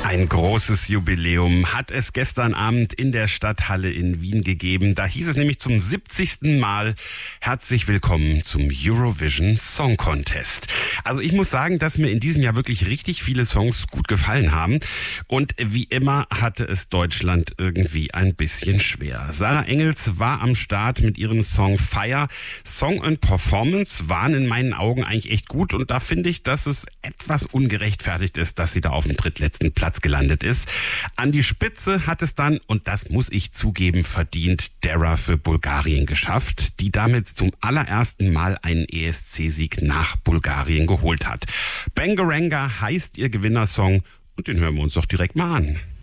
Ein großes Jubiläum hat es gestern Abend in der Stadthalle in Wien gegeben. Da hieß es nämlich zum 70. Mal herzlich willkommen zum Eurovision Song Contest. Also ich muss sagen, dass mir in diesem Jahr wirklich richtig viele Songs gut gefallen haben. Und wie immer hatte es Deutschland irgendwie ein bisschen schwer. Sarah Engels war am Start mit ihrem Song Fire. Song und Performance waren in meinen Augen eigentlich echt gut. Und da finde ich, dass es etwas ungerechtfertigt ist, dass sie da auf dem drittletzten Platz gelandet ist. An die Spitze hat es dann, und das muss ich zugeben, verdient Dara für Bulgarien geschafft, die damit zum allerersten Mal einen ESC-Sieg nach Bulgarien geholt hat. Bangaranga heißt ihr Gewinnersong und den hören wir uns doch direkt mal an.